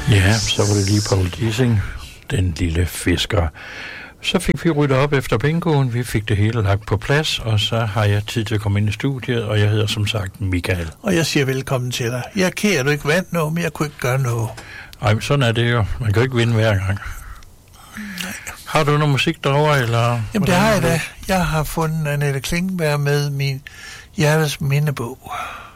Ja, så var det lige Paul Dissing, Den lille fisker. Så fik vi ryddet op efter bingoen, vi fik det hele lagt på plads, og så har jeg tid til at komme ind i studiet, og jeg hedder som sagt Michael. Og jeg siger velkommen til dig. Jeg er ked af, du ikke vandt noget, men jeg kunne ikke gøre noget. Ej, men sådan er det jo. Man kan jo ikke vinde hver gang. Nej. Har du noget musik derovre, eller? Jamen det har jeg da. Jeg har fundet Annette Klingberg med min hjertes mindebog.